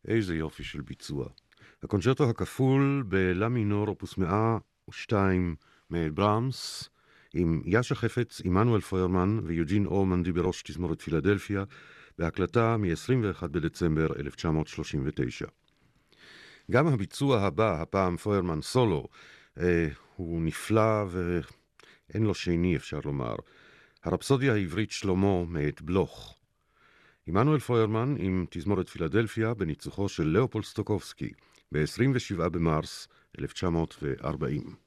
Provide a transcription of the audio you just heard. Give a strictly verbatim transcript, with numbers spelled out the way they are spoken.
איזה יופי של ביצוע. הקונצ'רטו הכפול בלה מינור אופוס מאה ושתיים מברמס, עם יאשה חפץ, עמנואל פוירמן ויוג'ין אורמנדי בראש תזמורת פילדלפיה, בהקלטה מ-עשרים ואחד בדצמבר אלף תשע מאות שלושים ותשע. גם הביצוע הבא, הפעם פוירמן סולו, אה, הוא נפלא ואין לו שני, אפשר לומר. הרפסודיה העברית שלמה מאת בלוך. עמנואל פוירמן עם תזמורת פילדלפיה בניצוחו של לאופולד סטוקובסקי ב-עשרים ושבעה במרס אלף תשע מאות וארבעים.